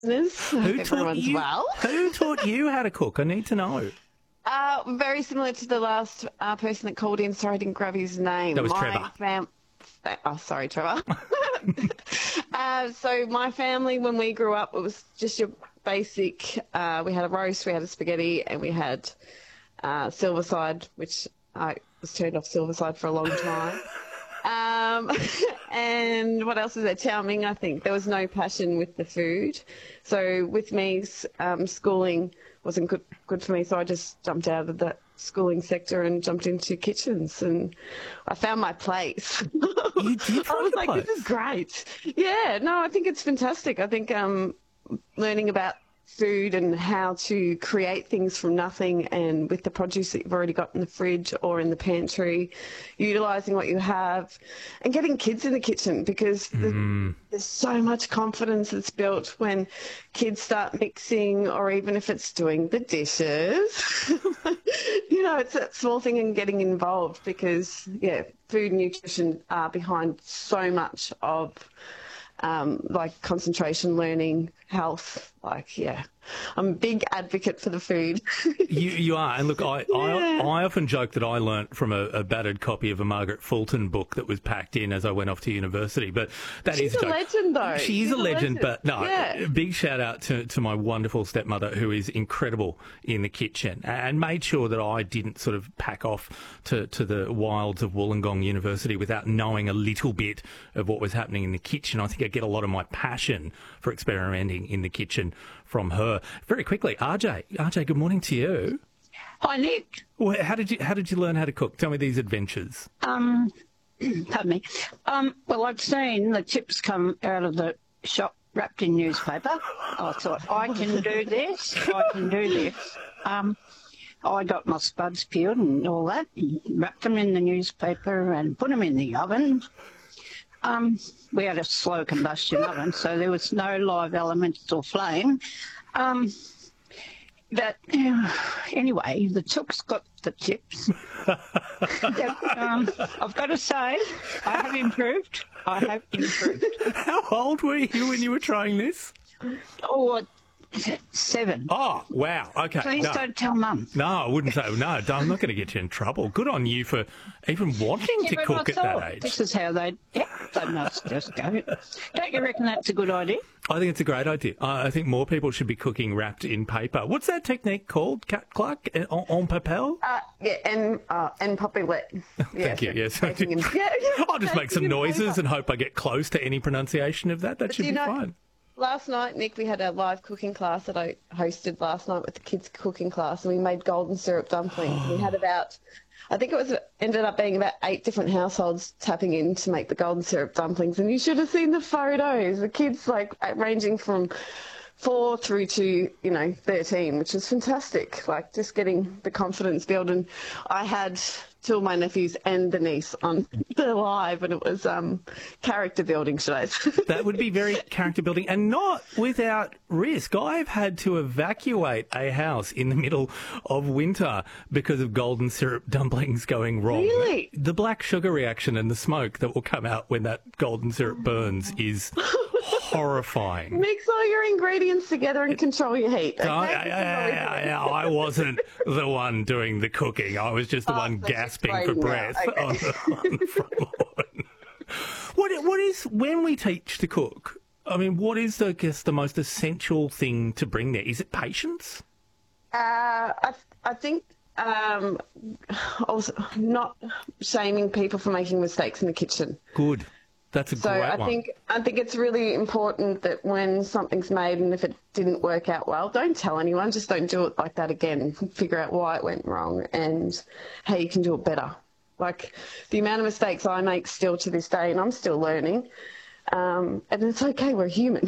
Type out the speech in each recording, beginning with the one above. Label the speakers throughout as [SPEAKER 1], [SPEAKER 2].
[SPEAKER 1] Who taught
[SPEAKER 2] Everyone's
[SPEAKER 1] you?
[SPEAKER 2] well.
[SPEAKER 1] Who taught you how to cook? I need to know.
[SPEAKER 2] Very similar to the last person that called in. Sorry, I didn't grab his name.
[SPEAKER 1] That was Trevor.
[SPEAKER 2] Sorry, Trevor. So my family, when we grew up, it was just your basic. We had a roast, we had a spaghetti, and we had silverside, which I was turned off silverside for a long time. And what else is there? Chow Mein, I think. There was no passion with the food. So with me, schooling wasn't good for me, so I just jumped out of the schooling sector and jumped into kitchens, and I found my place.
[SPEAKER 1] You did
[SPEAKER 2] I was
[SPEAKER 1] find a
[SPEAKER 2] like,
[SPEAKER 1] place.
[SPEAKER 2] this is great. Yeah, no, I think it's fantastic. I think learning about food and how to create things from nothing, and with the produce that you've already got in the fridge or in the pantry, utilising what you have and getting kids in the kitchen, because there's so much confidence that's built when kids start mixing, or even if it's doing the dishes. You know, it's that small thing and getting involved, because, yeah, food and nutrition are behind so much of like concentration, learning, health. Like, yeah, I'm a big advocate for the food.
[SPEAKER 1] You are. And look, I often joke that I learnt from a battered copy of a Margaret Fulton book that was packed in as I went off to university. But that
[SPEAKER 2] She's
[SPEAKER 1] is
[SPEAKER 2] a legend, though.
[SPEAKER 1] She's a legend, but no,
[SPEAKER 2] yeah.
[SPEAKER 1] Big shout out to my wonderful stepmother, who is incredible in the kitchen, and made sure that I didn't sort of pack off to the wilds of Wollongong University without knowing a little bit of what was happening in the kitchen. I think I get a lot of my passion for experimenting in the kitchen from her. Very quickly, RJ, good morning to you.
[SPEAKER 3] Hi, Nick.
[SPEAKER 1] Well, how did you learn how to cook? Tell me these adventures.
[SPEAKER 3] Pardon me. Well, I'd seen the chips come out of the shop wrapped in newspaper. I thought, I can do this. I got my spuds peeled and all that, and wrapped them in the newspaper and put them in the oven. We had a slow combustion oven, so there was no live elements or flame. But anyway, the chooks got the chips. I've got to say, I have improved.
[SPEAKER 1] How old were you when you were trying this?
[SPEAKER 3] Oh, 7.
[SPEAKER 1] Oh, wow. Okay.
[SPEAKER 3] Please don't tell Mum.
[SPEAKER 1] No, I wouldn't say. No, I'm not going to get you in trouble. Good on you for even wanting to
[SPEAKER 3] but
[SPEAKER 1] cook at that age.
[SPEAKER 3] This is how they must just go. Don't you reckon that's a good idea?
[SPEAKER 1] I think it's a great idea. I think more people should be cooking wrapped in paper. What's that technique called, Clark? En papel?
[SPEAKER 2] Yeah, and poppy wet.
[SPEAKER 1] Thank you. Yes.
[SPEAKER 2] Yeah,
[SPEAKER 1] I'll just make some noises and hope I get close to any pronunciation of that. That should be fine.
[SPEAKER 2] Last night, Nick, we had a live cooking class that I hosted last night with the kids' cooking class, and we made golden syrup dumplings. We had ended up being about 8 different households tapping in to make the golden syrup dumplings, and you should have seen the photos. The kids, like, ranging from 4 through to, 13, which was fantastic. Like, just getting the confidence built. And I had 2 of my nephews and the niece on the live, and it was character building, should I say.
[SPEAKER 1] That would be very character building, and not without risk. I've had to evacuate a house in the middle of winter because of golden syrup dumplings going wrong.
[SPEAKER 2] Really?
[SPEAKER 1] The black sugar reaction and the smoke that will come out when that golden syrup burns is horrifying.
[SPEAKER 2] Mix all your ingredients together and control your heat. Okay?
[SPEAKER 1] I wasn't the one doing the cooking. I was just the one gasping for breath on the front lawn. What is, when we teach to cook, I mean, what is, I guess, the most essential thing to bring there? Is it patience?
[SPEAKER 2] I think also not shaming people for making mistakes in the kitchen.
[SPEAKER 1] Good. That's a great one.
[SPEAKER 2] I think it's really important that when something's made, and if it didn't work out well, don't tell anyone. Just don't do it like that again. Figure out why it went wrong and how you can do it better. Like, the amount of mistakes I make still to this day, and I'm still learning. And it's okay. We're human.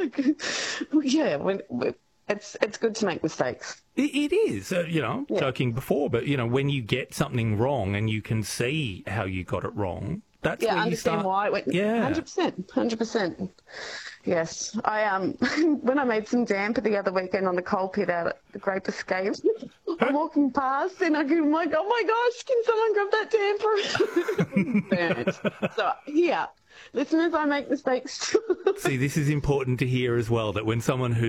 [SPEAKER 2] It's good to make mistakes.
[SPEAKER 1] It is, joking before, but, when you get something wrong and you can see how you got it wrong, that's where you start.
[SPEAKER 2] Understand why it went. 100%. Yes, when I made some damper the other weekend on the coal pit out at the Grape Escape, I'm walking past and I go, oh my gosh, can someone grab that damper? Burnt. So listeners, I make mistakes too.
[SPEAKER 1] See, this is important to hear as well, that when someone who